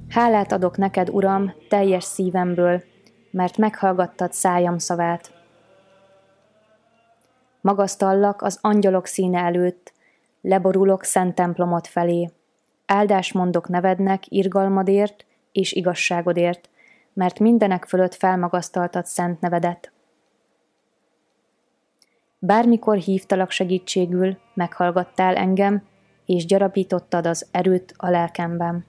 Hálát adok neked, Uram, teljes szívemből, mert meghallgattad szájam szavát. Magasztallak az angyalok színe előtt, leborulok szent templomod felé. Áldást mondok nevednek irgalmadért és igazságodért, mert mindenek fölött felmagasztaltad szent nevedet. Bármikor hívtalak segítségül, meghallgattál engem, és gyarapítottad az erőt a lelkemben.